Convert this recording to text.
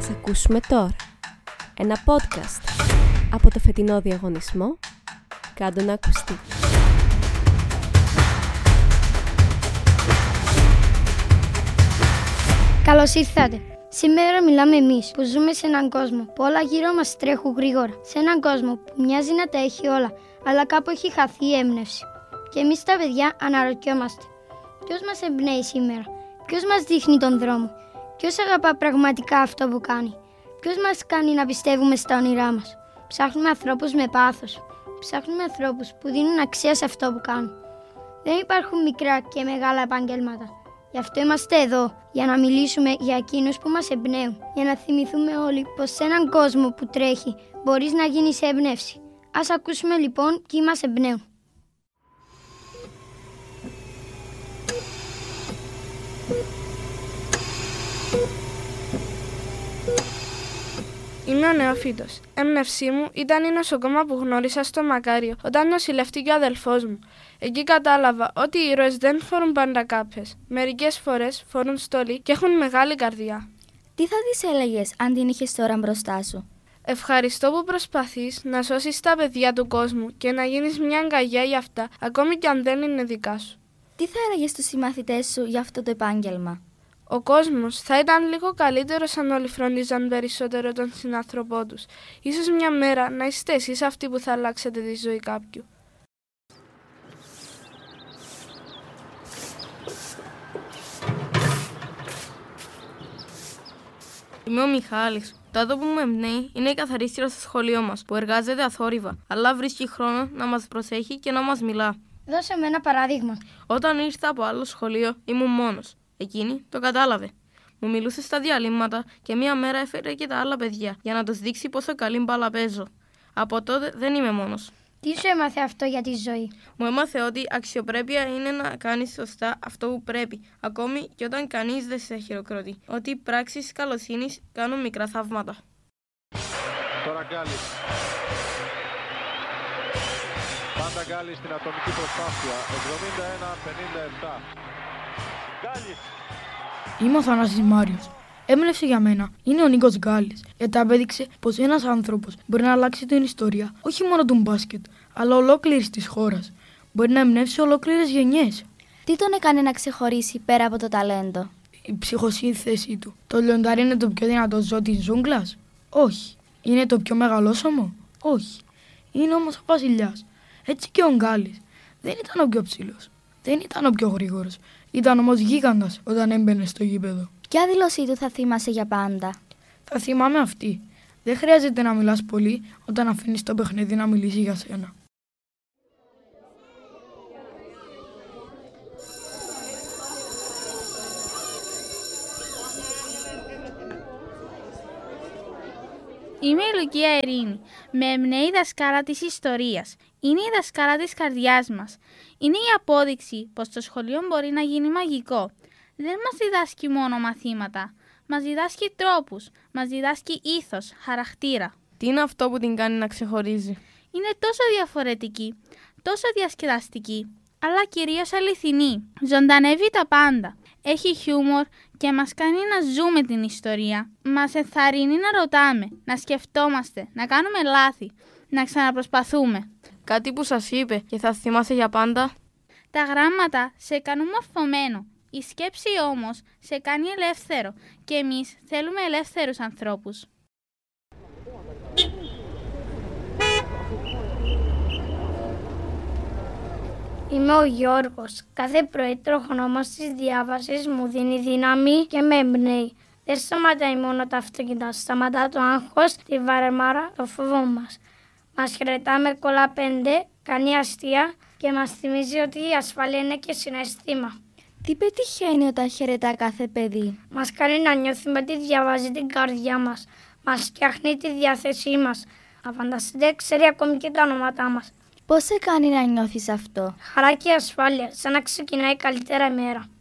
Ας ακούσουμε τώρα ένα podcast από το φετινό διαγωνισμό «Κάντο να ακουστεί». Καλώς ήρθατε. Σήμερα μιλάμε εμείς που ζούμε σε έναν κόσμο που όλα γύρω μας τρέχουν γρήγορα. Σε έναν κόσμο που μοιάζει να τα έχει όλα, αλλά κάπου έχει χαθεί η έμπνευση. Και εμείς τα παιδιά αναρωτιόμαστε. Ποιος μας εμπνέει σήμερα, ποιος μας δείχνει τον δρόμο, ποιος αγαπά πραγματικά αυτό που κάνει, ποιος μας κάνει να πιστεύουμε στα όνειρά μας. Ψάχνουμε ανθρώπους με πάθος. Ψάχνουμε ανθρώπους που δίνουν αξία σε αυτό που κάνουν. Δεν υπάρχουν μικρά και μεγάλα επαγγέλματα. Γι' αυτό είμαστε εδώ, για να μιλήσουμε για εκείνους που μας εμπνέουν, για να θυμηθούμε όλοι πως σε έναν κόσμο που τρέχει μπορείς να γίνεις έμπνευση. Ας ακούσουμε λοιπόν ποιοι μας εμπνέουν. Είμαι ο Νεοφύτος. Έμπνευσή μου ήταν η νοσοκόμα που γνώρισα στο Μακάριο όταν νοσηλεύτηκε ο αδελφός μου. Εκεί κατάλαβα ότι οι ήρωες δεν φορούν πάντα κάπες. Μερικές φορές φορούν στολή και έχουν μεγάλη καρδιά. Τι θα της έλεγες αν την είχες τώρα μπροστά σου? Ευχαριστώ που προσπαθείς να σώσεις τα παιδιά του κόσμου και να γίνεις μια αγκαλιά για αυτά, ακόμη και αν δεν είναι δικά σου. Τι θα έλεγες στους συμμαθητές σου για αυτό το επάγγελμα? Ο κόσμος θα ήταν λίγο καλύτερος αν όλοι φροντίζαν περισσότερο τον συνάνθρωπό τους. Ίσως μια μέρα να είστε εσείς αυτοί που θα αλλάξετε τη ζωή κάποιου. Είμαι ο Μιχάλης. Το άτομο που με εμπνέει είναι η καθαρίστρια στο σχολείο μας, που εργάζεται αθόρυβα, αλλά βρίσκει χρόνο να μας προσέχει και να μας μιλά. Δώσε με ένα παράδειγμα. Όταν ήρθα από άλλο σχολείο, ήμουν μόνος. Εκείνη το κατάλαβε. Μου μιλούσε στα διαλύματα και μία μέρα έφερε και τα άλλα παιδιά για να τους δείξει πόσο καλή μπάλα παίζω. Από τότε δεν είμαι μόνος. Τι σου έμαθε αυτό για τη ζωή? Μου έμαθε ότι αξιοπρέπεια είναι να κάνεις σωστά αυτό που πρέπει, ακόμη και όταν κανείς δεν σε χειροκροτεί. Ότι οι πράξεις καλοσύνης κάνουν μικρά θαύματα. Τώρα Γκάλης. Πάντα Γκάλης στην ατομική προσπάθεια. 71-57. Γκάλης. Είμαι ο Θανάσης Μάριος. Έμπνευση για μένα είναι ο Νίκος Γκάλης, γιατί απέδειξε πως ένας άνθρωπος μπορεί να αλλάξει την ιστορία όχι μόνο του μπάσκετ, αλλά ολόκληρης της χώρας. Μπορεί να εμπνεύσει ολόκληρες γενιές. Τι τον έκανε να ξεχωρίσει πέρα από το ταλέντο? Η ψυχοσύνθεσή του. Το λιοντάρι είναι το πιο δυνατό ζώο της ζούγκλας? Όχι. Είναι το πιο μεγαλόσωμο? Όχι. Είναι όμως ο βασιλιάς. Έτσι και ο Γκάλης. Δεν ήταν ο πιο ψηλός. Δεν ήταν ο πιο γρήγορος. Ήταν όμως γίγαντας όταν έμπαινε στο γήπεδο. Ποια δήλωσή του θα θυμάσαι για πάντα? Θα θυμάμαι αυτή. Δεν χρειάζεται να μιλάς πολύ όταν αφήνεις το παιχνίδι να μιλήσει για σένα. Είμαι η Λουκία Ειρήνη. Με εμπνέει η δασκάλα της ιστορίας. Είναι η δασκάλα της καρδιάς μας. Είναι η απόδειξη πως το σχολείο μπορεί να γίνει μαγικό. Δεν μας διδάσκει μόνο μαθήματα. Μας διδάσκει τρόπους. Μας διδάσκει ήθος, χαρακτήρα. Τι είναι αυτό που την κάνει να ξεχωρίζει? Είναι τόσο διαφορετική, τόσο διασκεδαστική, αλλά κυρίως αληθινή. Ζωντανεύει τα πάντα. Έχει χιούμορ και μας κάνει να ζούμε την ιστορία. Μας ενθαρρύνει να ρωτάμε, να σκεφτόμαστε, να κάνουμε λάθη, να ξαναπροσπαθούμε. Κάτι που σας είπε και θα θυμάσαι για πάντα? Τα γράμματα σε κάνουν μορφωμένο. Η σκέψη όμως σε κάνει ελεύθερο και εμείς θέλουμε ελεύθερους ανθρώπους. Είμαι ο Γιώργος. Κάθε πρωί τροχονόμος της διάβασης μου δίνει δύναμη και με εμπνέει. Δεν σταματάει μόνο τα αυτοκίνητα, σταματά το άγχος, τη βαρεμάρα, το φόβο μας. Μας χαιρετά με κόλλα 5, κάνει αστεία και μας θυμίζει ότι η ασφάλεια είναι και συναισθήμα. Τι πετυχαίνει όταν χαιρετά κάθε παιδί? Μας κάνει να νιώθουμε ότι διαβάζει την καρδιά μας. Μας φτιάχνει τη διάθεσή μας. Αν φανταστείτε, ξέρει ακόμη και τα ονόματά μας. Πώς σε κάνει να νιώθεις αυτό? Χαρά και ασφάλεια, σαν να ξεκινάει καλύτερα ημέρα.